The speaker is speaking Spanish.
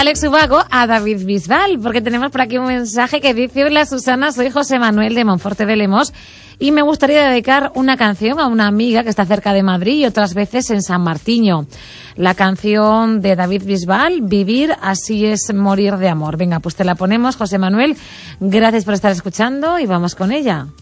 Alex Ubago a David Bisbal, porque tenemos por aquí un mensaje que dice: hola Susana, soy José Manuel de Monforte de Lemos y me gustaría dedicar una canción a una amiga que está cerca de Madrid y otras veces en San Martiño. La canción de David Bisbal, Vivir así es morir de amor. Venga, pues te la ponemos, José Manuel. Gracias por estar escuchando y vamos con ella.